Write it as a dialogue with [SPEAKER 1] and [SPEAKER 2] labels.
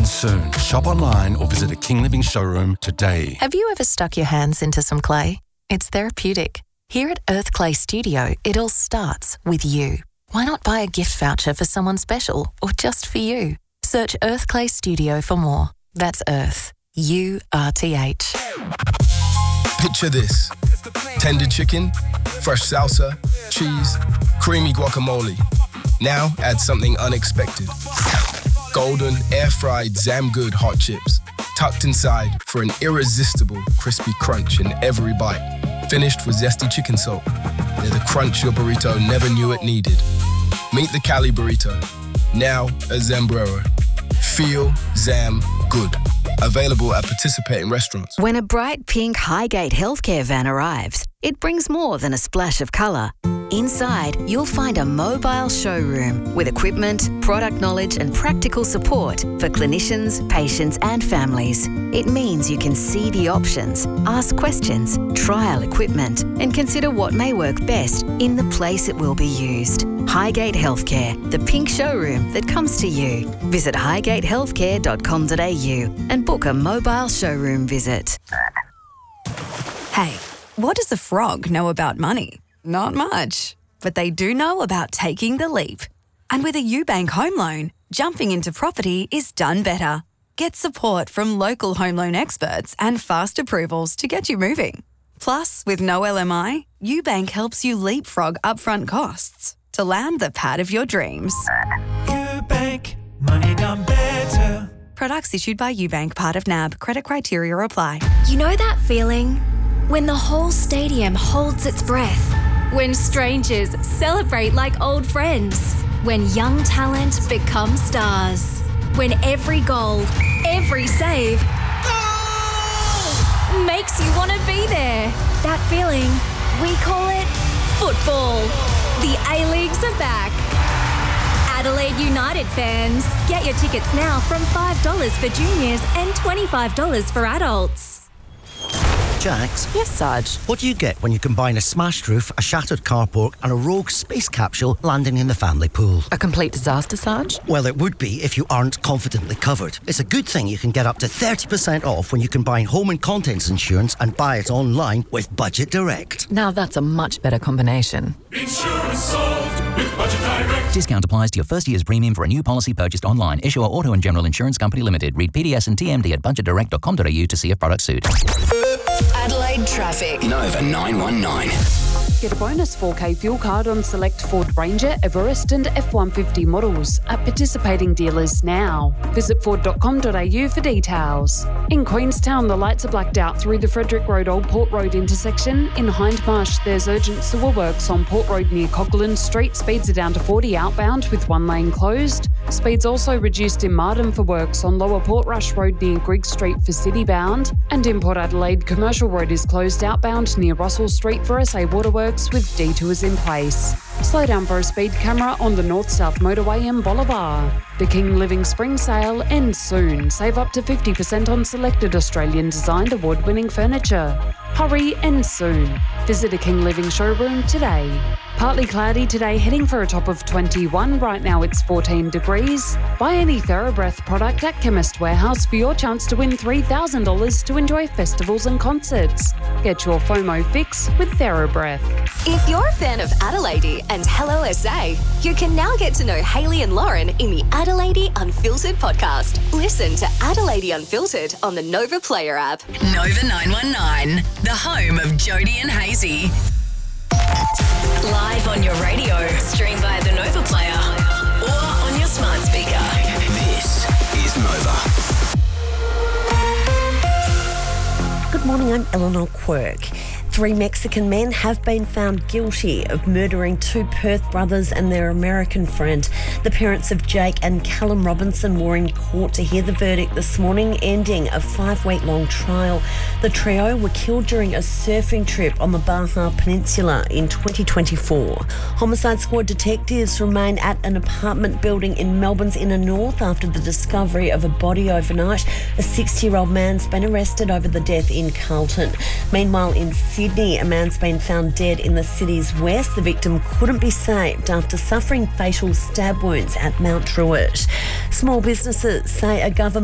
[SPEAKER 1] opens soon. Shop online or visit a King Living showroom today.
[SPEAKER 2] Have you ever stuck your hands into some clay? It's therapeutic. Here at Earth Clay Studio, it all starts with you. Why not buy a gift voucher for someone special or just for you? Search Earth Clay Studio for more. That's Earth. URTH.
[SPEAKER 3] Picture this. Tender chicken, fresh salsa, cheese, creamy guacamole. Now add something unexpected. Golden, air-fried Zamgood hot chips, tucked inside for an irresistible crispy crunch in every bite. Finished with zesty chicken salt. They're the crunch your burrito never knew it needed. Meet the Cali Burrito, now at Zambrero. Feel Zam Good. Available at participating restaurants.
[SPEAKER 4] When a bright pink Highgate Healthcare van arrives, it brings more than a splash of colour. Inside, you'll find a mobile showroom with equipment, product knowledge and practical support for clinicians, patients and families. It means you can see the options, ask questions, trial equipment and consider what may work best in the place it will be used. Highgate Healthcare, the pink showroom that comes to you. Visit highgatehealthcare.com.au and book a mobile showroom visit.
[SPEAKER 5] Hey, what does a frog know about money? Not much, but they do know about taking the leap. And with a UBank home loan, jumping into property is done better. Get support from local home loan experts and fast approvals to get you moving. Plus, with no LMI, UBank helps you leapfrog upfront costs to land the pad of your dreams.
[SPEAKER 6] UBank, money done better.
[SPEAKER 5] Products issued by UBank, part of NAB. Credit criteria apply.
[SPEAKER 7] You know that feeling? When the whole stadium holds its breath. When strangers celebrate like old friends. When young talent becomes stars. When every goal, every save makes you want to be there. That feeling, we call it football. The A-Leagues are back. Adelaide United fans, get your tickets now from $5 for juniors and $25 for adults.
[SPEAKER 8] Jax?
[SPEAKER 9] Yes, Sarge?
[SPEAKER 8] What do you get when you combine a smashed roof, a shattered carport and a rogue space capsule landing in the family pool?
[SPEAKER 9] A complete disaster, Sarge?
[SPEAKER 8] Well, it would be if you aren't confidently covered. It's a good thing you can get up to 30% off when you combine home and contents insurance and buy it online with Budget Direct.
[SPEAKER 9] Now that's a much better combination.
[SPEAKER 6] Insurance solved with Budget Direct.
[SPEAKER 10] Discount applies to your first year's premium for a new policy purchased online. Issuer Auto and General Insurance Company Limited. Read PDS and TMD at budgetdirect.com.au to see if product suit.
[SPEAKER 11] Adelaide traffic.
[SPEAKER 12] Nova 919.
[SPEAKER 13] Get a bonus 4K fuel card on select Ford Ranger, Everest and F-150 models at participating dealers now. Visit ford.com.au for details. In Queenstown, the lights are blacked out through the Frederick Road Old Port Road intersection. In Hindmarsh, there's urgent sewer works on Port Road near Coghlan Street. Speeds are down to 40 outbound with one lane closed. Speeds also reduced in Marden for works on Lower Portrush Road near Grigg Street for citybound. And in Port Adelaide, Commercial Road is closed outbound near Russell Street for SA Waterworks with detours in place. Slow down for a speed camera on the North-South Motorway in Bolivar. The King Living Spring Sale ends soon. Save up to 50% on selected Australian designed award-winning furniture. Hurry, ends soon. Visit a King Living showroom today. Partly cloudy today, heading for a top of 21. Right now it's 14 degrees. Buy any TheraBreath product at Chemist Warehouse for your chance to win $3,000 to enjoy festivals and concerts. Get your FOMO fix with TheraBreath.
[SPEAKER 11] If you're a fan of Adelaide and Hello SA, you can now get to know Hayley and Lauren in the Adelaide Unfiltered podcast. Listen to Adelaide Unfiltered on the Nova Player app.
[SPEAKER 14] Nova 919, the home of Jody and Hazy. Live on your radio, stream via the Nova Player or on your smart speaker.
[SPEAKER 12] This is Nova.
[SPEAKER 15] Good morning, I'm Eleanor Quirk. 3 Mexican men have been found guilty of murdering 2 Perth brothers and their American friend. The parents of Jake and Callum Robinson were in court to hear the verdict this morning, ending a 5-week-long trial. The trio were killed during a surfing trip on the Baja Peninsula in 2024. Homicide Squad detectives remain at an apartment building in Melbourne's inner north after the discovery of a body overnight. A 60-year-old man's been arrested over the death in Carlton. Meanwhile, in Sydney, a man's been found dead in the city's west. The victim couldn't be saved after suffering fatal stab wounds at Mount Druitt. Small businesses say a government